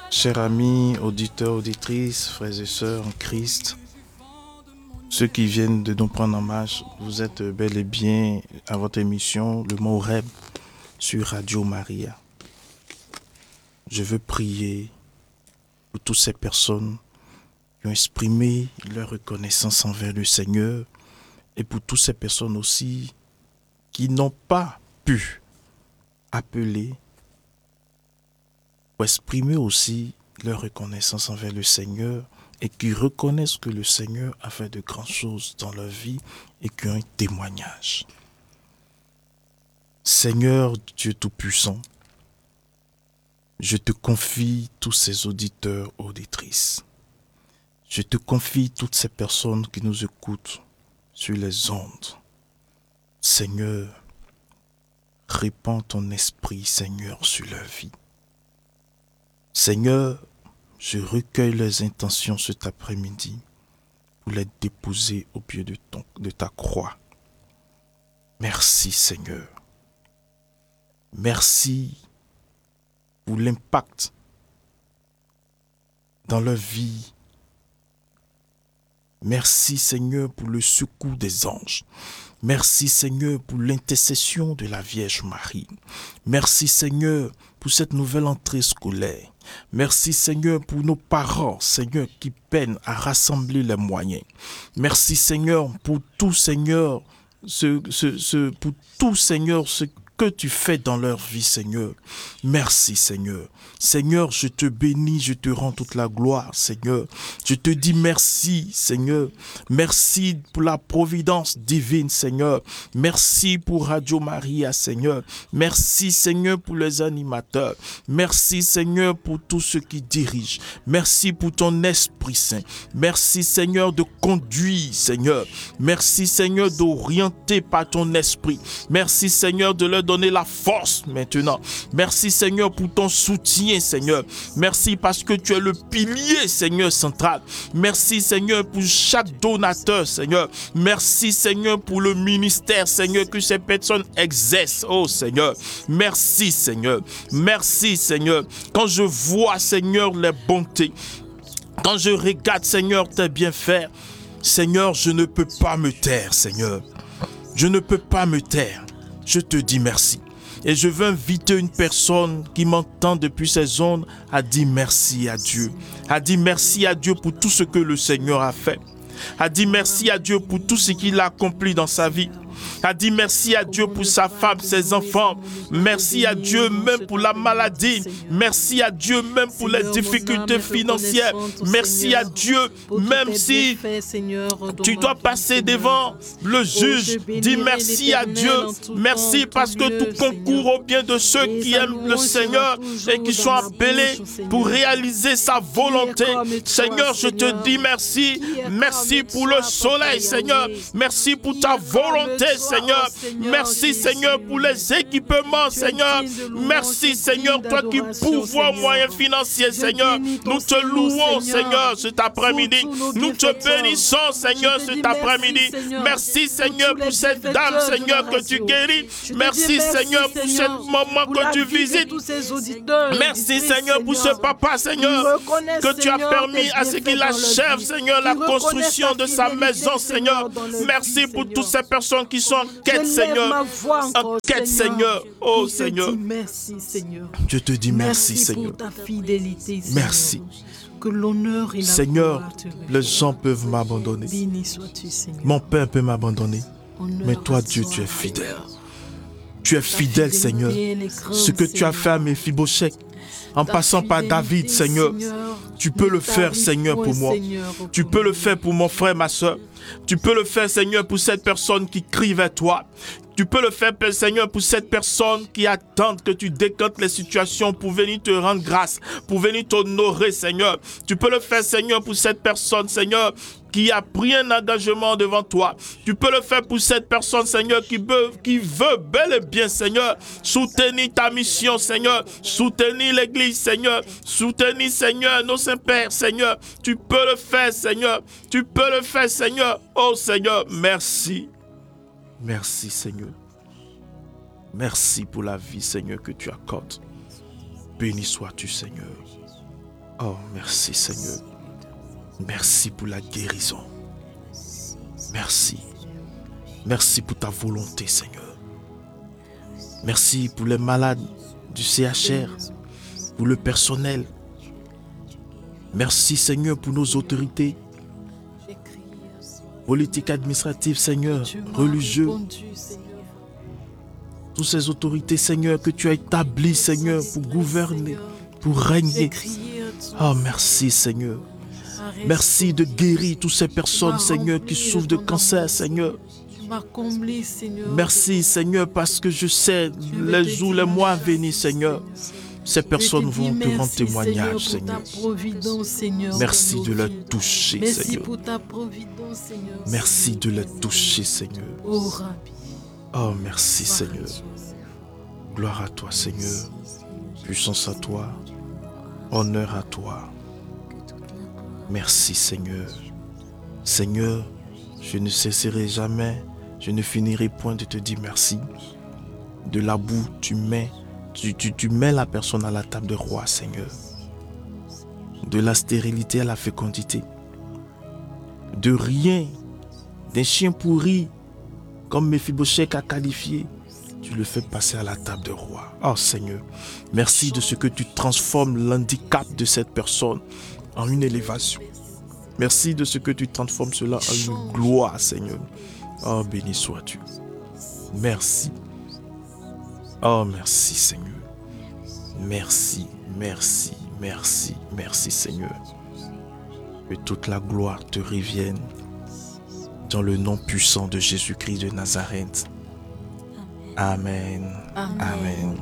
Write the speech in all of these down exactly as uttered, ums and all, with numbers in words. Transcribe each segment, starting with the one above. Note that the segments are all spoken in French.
Chers amis, auditeurs, auditrices, frères et sœurs en Christ, ceux qui viennent de nous prendre en marche, vous êtes bel et bien à votre émission Le Mot Rêve sur Radio Maria. Je veux prier pour toutes ces personnes qui ont exprimé leur reconnaissance envers le Seigneur et pour toutes ces personnes aussi qui n'ont pas pu appeler pour exprimer aussi leur reconnaissance envers le Seigneur et qui reconnaissent que le Seigneur a fait de grandes choses dans leur vie et qui ont un témoignage. Seigneur Dieu Tout-Puissant, je te confie tous ces auditeurs, auditrices. Je te confie toutes ces personnes qui nous écoutent sur les ondes. Seigneur, répands ton esprit, Seigneur, sur leur vie. Seigneur, je recueille leurs intentions cet après-midi pour les déposer au pied de, ton, de ta croix. Merci Seigneur. Merci pour l'impact dans leur vie. Merci Seigneur pour le secours des anges. Merci Seigneur pour l'intercession de la Vierge Marie. Merci Seigneur pour cette nouvelle entrée scolaire. Merci Seigneur pour nos parents, Seigneur, qui peinent à rassembler les moyens. Merci Seigneur pour tout Seigneur, ce, ce, ce, pour tout Seigneur, ce que tu fais dans leur vie, Seigneur. Merci, Seigneur. Seigneur, je te bénis, je te rends toute la gloire, Seigneur. Je te dis merci, Seigneur. Merci pour la providence divine, Seigneur. Merci pour Radio Maria, Seigneur. Merci, Seigneur, pour les animateurs. Merci, Seigneur, pour tous ceux qui dirigent. Merci pour ton Esprit Saint. Merci, Seigneur, de conduire, Seigneur. Merci, Seigneur, d'orienter par ton esprit. Merci, Seigneur, de leur donner la force maintenant. Merci Seigneur pour ton soutien, Seigneur. Merci parce que tu es le pilier, Seigneur, central. Merci Seigneur pour chaque donateur, Seigneur. Merci Seigneur pour le ministère, Seigneur, que ces personnes exercent. Oh Seigneur, merci Seigneur. Merci Seigneur. Quand je vois, Seigneur, les bontés, quand je regarde, Seigneur, tes bienfaits, Seigneur, je ne peux pas me taire, Seigneur. Je ne peux pas me taire. Je te dis merci. Et je veux inviter une personne qui m'entend depuis ces zones à dire merci à Dieu. À dire merci à Dieu pour tout ce que le Seigneur a fait. À dire merci à Dieu pour tout ce qu'il a accompli dans sa vie. A dit merci à Dieu pour sa femme, ses enfants. Merci à Dieu même pour la maladie. Merci à Dieu même pour les difficultés financières. Merci à Dieu même si tu dois passer devant le juge. Dis merci à Dieu. Merci parce que tout concourt au bien de ceux qui aiment le Seigneur et qui sont appelés pour réaliser sa volonté. Seigneur, je te dis merci. Merci pour le soleil, Seigneur. Merci pour ta volonté, Seigneur. Merci, Seigneur, pour les équipements, Seigneur. Merci, Seigneur, toi qui pourvois aux moyens financiers, Seigneur. Nous te louons, Seigneur, cet après-midi. Nous te bénissons, Seigneur, cet après-midi. Merci, Seigneur, pour cette dame, Seigneur, que tu guéris. Merci, Seigneur, pour ce moment que tu visites. Merci, Seigneur, pour ce papa, Seigneur, que tu as permis à ce qu'il achève, Seigneur, la construction de sa maison, Seigneur. Merci pour toutes ces personnes qui sont en quête, Seigneur. En quête, Seigneur. Oh, Seigneur. Merci, Seigneur. Je te dis merci, merci Seigneur. Pour ta fidélité, Seigneur. Merci. Que l'honneur et la Seigneur, gloire te les gens peuvent m'abandonner. Béni sois-tu, Seigneur. Mon père peut m'abandonner. Honneur Mais toi, à Dieu, toi, tu es Seigneur. fidèle. Tu es fidèle, Seigneur. Ce que tu as fait à Méphibosheth, en passant par David, Seigneur, tu peux le faire, Seigneur, pour moi. Tu peux le faire pour mon frère, ma soeur. Tu peux le faire, Seigneur, pour cette personne qui crie vers toi. Tu peux le faire, Seigneur, pour cette personne qui attend que tu décantes les situations pour venir te rendre grâce, pour venir t'honorer, Seigneur. Tu peux le faire, Seigneur, pour cette personne, Seigneur, qui a pris un engagement devant toi. Tu peux le faire pour cette personne, Seigneur, qui veut, qui veut bel et bien, Seigneur, soutenir ta mission, Seigneur, soutenir l'Église, Seigneur, soutenir, Seigneur, nos saints-pères, Seigneur. Tu peux le faire, Seigneur. Tu peux le faire, Seigneur. Oh, Seigneur, merci. Merci, Seigneur. Merci pour la vie, Seigneur, que tu accordes. Béni sois-tu, Seigneur. Oh, merci Seigneur. Merci pour la guérison. Merci. Merci pour ta volonté, Seigneur. Merci pour les malades du C H R, pour le personnel. Merci, Seigneur, pour nos autorités politiques, administratives, Seigneur, religieux. Toutes ces autorités, Seigneur, que tu as établies, Seigneur, pour gouverner, pour régner. Oh, merci, Seigneur. Merci de guérir toutes ces personnes, Seigneur, qui souffrent de cancer, Seigneur. Merci, Seigneur, parce que je sais les jours, les mois à venir, Seigneur. Ces personnes vont te rendre témoignage, Seigneur. Merci de les toucher, Seigneur. Merci de les toucher, Seigneur. Oh, merci, Seigneur. Gloire à toi, Seigneur. Puissance à toi. Honneur à toi. Merci, Seigneur. Seigneur, je ne cesserai jamais, je ne finirai point de te dire merci. De la boue, tu mets, tu, tu, tu mets la personne à la table de roi, Seigneur. De la stérilité à la fécondité. De rien, d'un chien pourri, comme Méphibosheth a qualifié, tu le fais passer à la table de roi. Oh Seigneur, merci de ce que tu transformes l'handicap de cette personne en une élévation. Merci de ce que tu transformes cela en une gloire, Seigneur. Oh, béni sois-tu. Merci. Oh, merci, Seigneur. Merci, merci, merci, merci, Seigneur. Que toute la gloire te revienne dans le nom puissant de Jésus-Christ de Nazareth. Amen. Amen. Amen.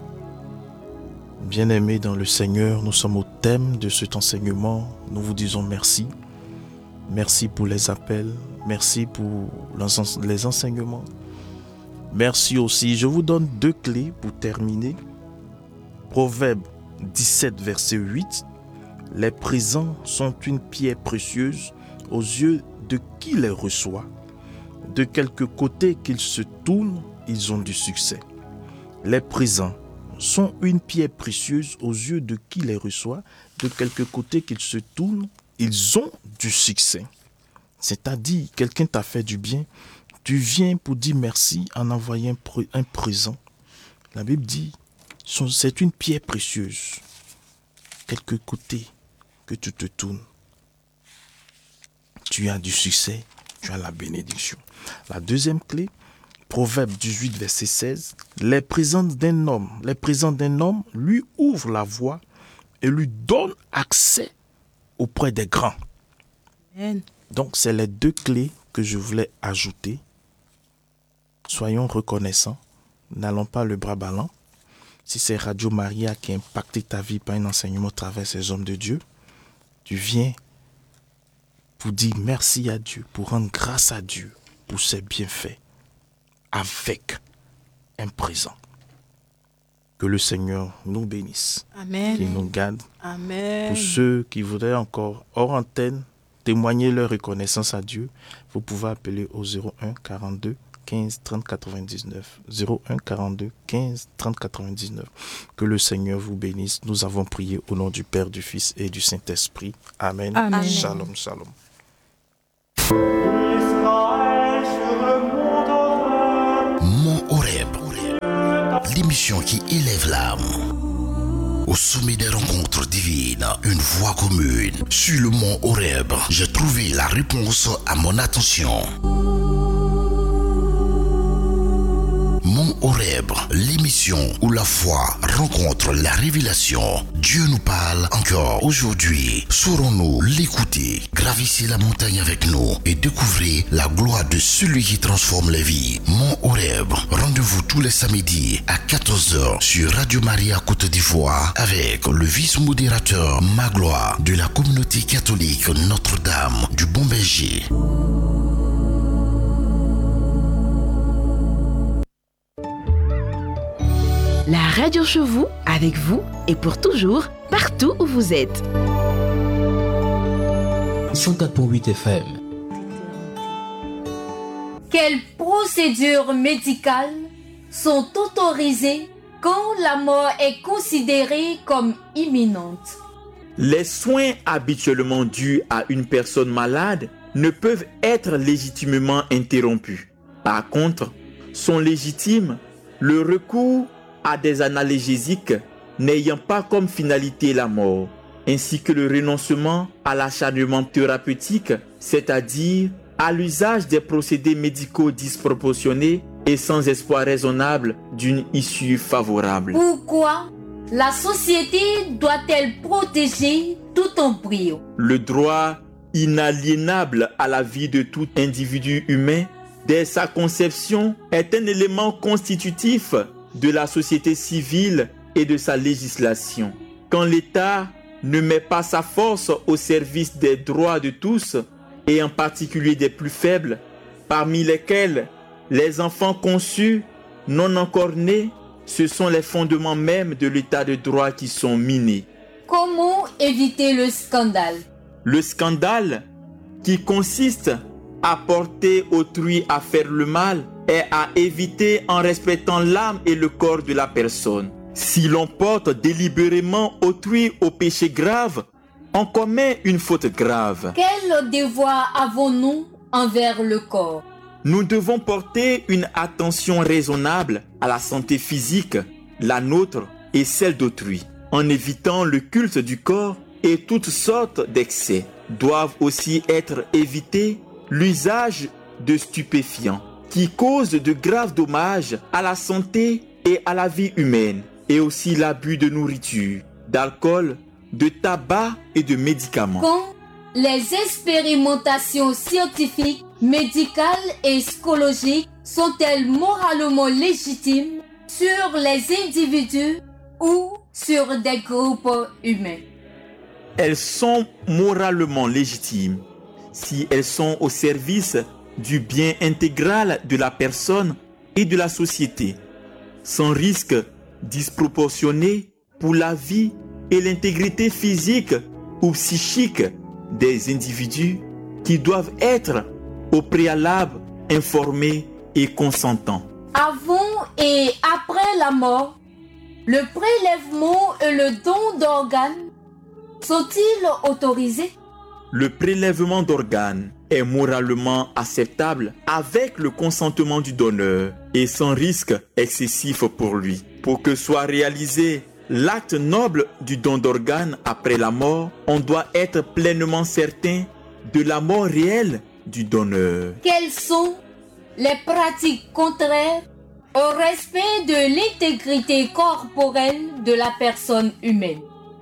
Bien-aimés dans le Seigneur, nous sommes au thème de cet enseignement. Nous vous disons merci. Merci pour les appels. Merci pour les enseignements. Merci aussi. Je vous donne deux clés pour terminer. Proverbe dix-sept, verset huit. Les présents sont une pierre précieuse aux yeux de qui les reçoit. De quelque côté qu'ils se tournent, ils ont du succès. Les présents sont une pierre précieuse aux yeux de qui les reçoit. De quelque côté qu'ils se tournent, ils ont du succès. C'est-à-dire, quelqu'un t'a fait du bien, tu viens pour dire merci en envoyant un présent. La Bible dit, c'est une pierre précieuse. Quelque côté que tu te tournes, tu as du succès, tu as la bénédiction. La deuxième clé, Proverbe dix-huit, verset seize, les présents d'un homme, les présents d'un homme lui ouvrent la voie et lui donnent accès auprès des grands. Amen. Donc, c'est les deux clés que je voulais ajouter. Soyons reconnaissants, n'allons pas le bras ballant. Si c'est Radio Maria qui a impacté ta vie par un enseignement à travers ces hommes de Dieu, tu viens pour dire merci à Dieu, pour rendre grâce à Dieu pour ses bienfaits, avec un présent. Que le Seigneur nous bénisse. Amen. Qu'il nous garde. Amen. Pour ceux qui voudraient encore, hors antenne, témoigner leur reconnaissance à Dieu, vous pouvez appeler au zéro un quarante-deux quinze trente quatre-vingt-dix-neuf. zéro un quarante-deux quinze trente quatre-vingt-dix-neuf. Que le Seigneur vous bénisse. Nous avons prié au nom du Père, du Fils et du Saint-Esprit. Amen. Amen. Shalom, shalom. Mont Horeb, l'émission qui élève l'âme. Au sommet des rencontres divines, une voix commune. Sur le mont Horeb, j'ai trouvé la réponse à mon attention. Mont Horeb, l'émission où la foi rencontre la révélation. Dieu nous parle encore aujourd'hui. Saurons-nous l'écouter? Gravissez la montagne avec nous et découvrez la gloire de celui qui transforme les vies. Mont Horeb, rendez-vous tous les samedis à quatorze heures sur Radio Maria Côte d'Ivoire avec le vice-modérateur Magloire de la communauté catholique Notre-Dame du Bon Berger. La radio chez vous, avec vous et pour toujours, partout où vous êtes. cent quatre virgule huit F M. Quelles procédures médicales sont autorisées quand la mort est considérée comme imminente? Les soins habituellement dus à une personne malade ne peuvent être légitimement interrompus. Par contre, sont légitimes le recours à des analgésiques n'ayant pas comme finalité la mort, ainsi que le renoncement à l'acharnement thérapeutique, c'est-à-dire à l'usage des procédés médicaux disproportionnés et sans espoir raisonnable d'une issue favorable. Pourquoi la société doit-elle protéger tout embryon? Le droit inaliénable à la vie de tout individu humain, dès sa conception, est un élément constitutif de la société civile et de sa législation. Quand l'État ne met pas sa force au service des droits de tous, et en particulier des plus faibles, parmi lesquels les enfants conçus, non encore nés, ce sont les fondements même de l'état de droit qui sont minés. Comment éviter le scandale? Le scandale, qui consiste à porter autrui à faire le mal, est à éviter en respectant l'âme et le corps de la personne. Si l'on porte délibérément autrui au péché grave, on commet une faute grave. Quel devoir avons-nous envers le corps? Nous devons porter une attention raisonnable à la santé physique, la nôtre et celle d'autrui, en évitant le culte du corps et toutes sortes d'excès. Doivent aussi être évités l'usage de stupéfiants qui causent de graves dommages à la santé et à la vie humaine, et aussi l'abus de nourriture, d'alcool, de tabac et de médicaments. Quand les expérimentations scientifiques, médicales et psychologiques sont-elles moralement légitimes sur les individus ou sur des groupes humains? Elles sont moralement légitimes si elles sont au service du bien intégral de la personne et de la société, sans risque disproportionné pour la vie et l'intégrité physique ou psychique des individus qui doivent être au préalable informés et consentants. Avant et après la mort, le prélèvement et le don d'organes sont-ils autorisés? Le prélèvement d'organes est moralement acceptable avec le consentement du donneur et sans risque excessif pour lui. Pour que soit réalisé l'acte noble du don d'organes après la mort, on doit être pleinement certain de la mort réelle du donneur. Quelles sont les pratiques contraires au respect de l'intégrité corporelle de la personne humaine?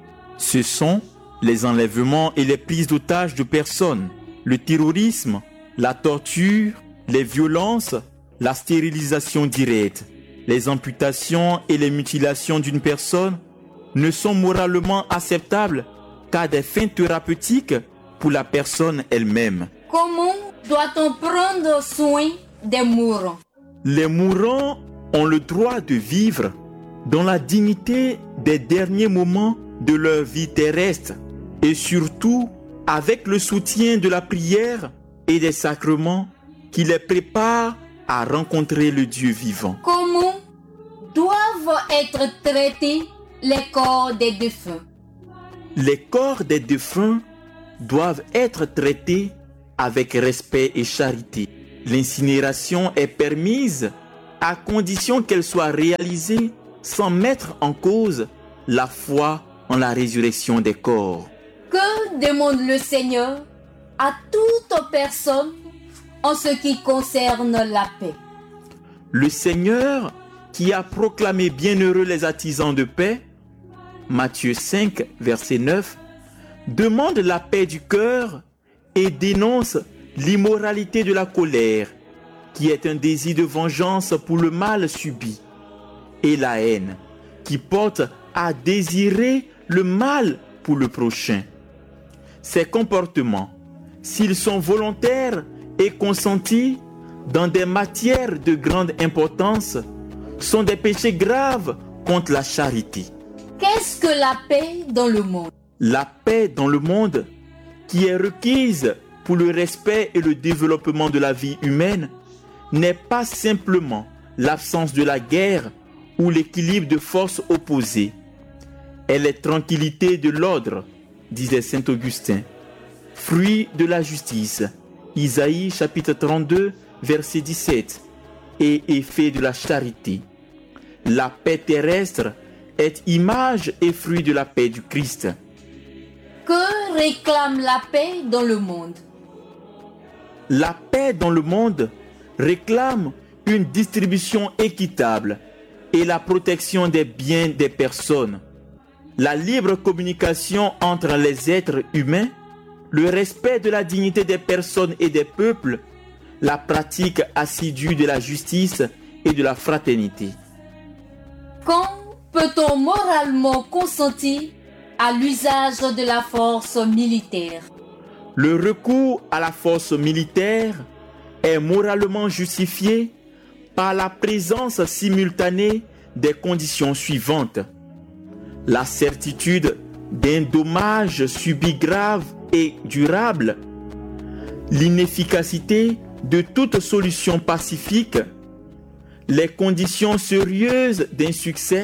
Ce sont les enlèvements et les prises d'otages de personnes, le terrorisme, la torture, les violences, la stérilisation directe, les amputations et les mutilations d'une personne ne sont moralement acceptables qu'à des fins thérapeutiques pour la personne elle-même. Comment doit-on prendre soin des mourants? Les mourants ont le droit de vivre dans la dignité des derniers moments de leur vie terrestre et surtout avec le soutien de la prière et des sacrements qui les préparent à rencontrer le Dieu vivant. Comment doivent être traités les corps des défunts? Les corps des défunts doivent être traités avec respect et charité. L'incinération est permise à condition qu'elle soit réalisée sans mettre en cause la foi en la résurrection des corps. Que demande le Seigneur à toute personne en ce qui concerne la paix? Le Seigneur, qui a proclamé bienheureux les artisans de paix, Matthieu cinq, verset neuf, demande la paix du cœur et dénonce l'immoralité de la colère, qui est un désir de vengeance pour le mal subi, et la haine, qui porte à désirer le mal pour le prochain. Ces comportements, s'ils sont volontaires et consentis dans des matières de grande importance, sont des péchés graves contre la charité. Qu'est-ce que la paix dans le monde? La paix dans le monde, qui est requise pour le respect et le développement de la vie humaine, n'est pas simplement l'absence de la guerre ou l'équilibre de forces opposées. Elle est tranquillité de l'ordre, disait saint Augustin. Fruit de la justice, Isaïe chapitre trente-deux, verset dix-sept, et effet de la charité. La paix terrestre est image et fruit de la paix du Christ. Que réclame la paix dans le monde? La paix dans le monde réclame une distribution équitable et la protection des biens des personnes, la libre communication entre les êtres humains, le respect de la dignité des personnes et des peuples, la pratique assidue de la justice et de la fraternité. Quand peut-on moralement consentir à l'usage de la force militaire? Le recours à la force militaire est moralement justifié par la présence simultanée des conditions suivantes. La certitude d'un dommage subi grave et durable, l'inefficacité de toute solution pacifique, les conditions sérieuses d'un succès,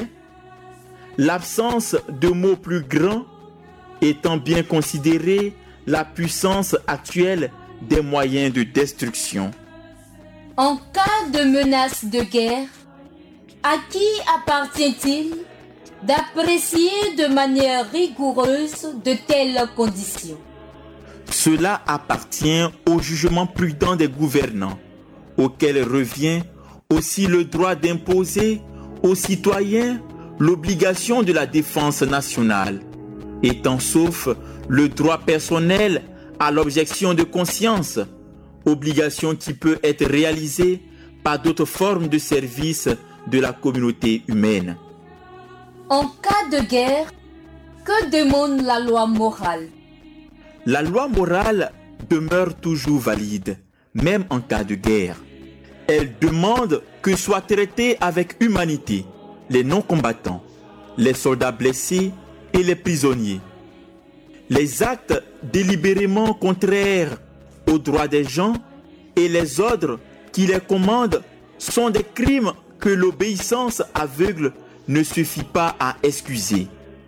l'absence de mots plus grands, étant bien considérée la puissance actuelle des moyens de destruction. En cas de menace de guerre, à qui appartient-il d'apprécier de manière rigoureuse de telles conditions? Cela appartient au jugement prudent des gouvernants, auquel revient aussi le droit d'imposer aux citoyens l'obligation de la défense nationale, étant sauf le droit personnel à l'objection de conscience, obligation qui peut être réalisée par d'autres formes de service de la communauté humaine. En cas de guerre, que demande la loi morale? La loi morale demeure toujours valide, même en cas de guerre. Elle demande que soient traités avec humanité les non-combattants, les soldats blessés et les prisonniers. Les actes délibérément contraires aux droits des gens et les ordres qui les commandent sont des crimes que l'obéissance aveugle ne suffit pas à excuser.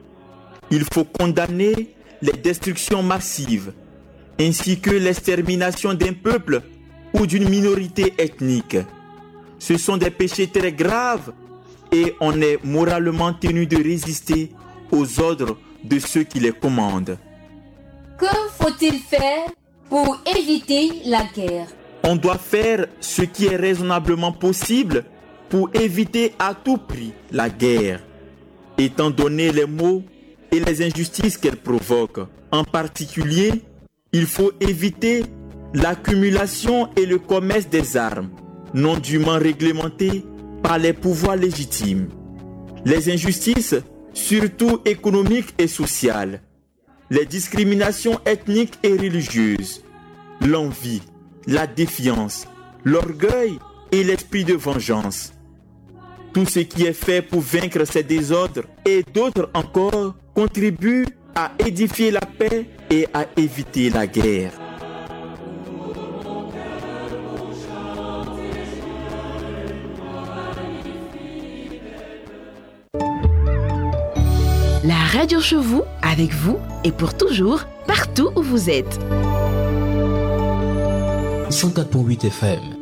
Il faut condamner les destructions massives, ainsi que l'extermination d'un peuple ou d'une minorité ethnique. Ce sont des péchés très graves et on est moralement tenu de résister aux ordres de ceux qui les commandent. Que faut-il faire pour éviter la guerre? On doit faire ce qui est raisonnablement possible pour éviter à tout prix la guerre, étant donné les maux et les injustices qu'elle provoque. En particulier, il faut éviter l'accumulation et le commerce des armes, non dûment réglementées par les pouvoirs légitimes. Les injustices, surtout économiques et sociales, les discriminations ethniques et religieuses, l'envie, la défiance, l'orgueil et l'esprit de vengeance. Tout ce qui est fait pour vaincre ces désordres et d'autres encore contribue à édifier la paix et à éviter la guerre. La radio chez vous, avec vous et pour toujours, partout où vous êtes. cent quatre virgule huit F M